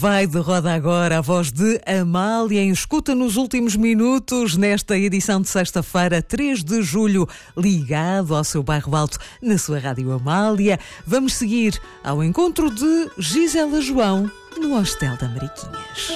vai de roda agora a voz de Amália em Escuta nos Últimos Minutos, nesta edição de sexta-feira, 3 de julho, ligado ao seu bairro alto, na sua Rádio Amália. Vamos seguir ao encontro de Gisela João no Hostel da Mariquinhas.